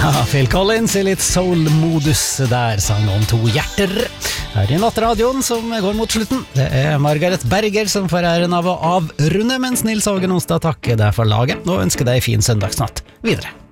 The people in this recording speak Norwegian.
Ja, Phil Collins I litt soul-modus der, sang om to hjerter. Her I nattradioen som går mot slutten. Det Margaret Berger som får æren av å avrunde, mens Nils Ågen Onsdag takker deg for laget og ønsker deg fin søndagsnatt videre.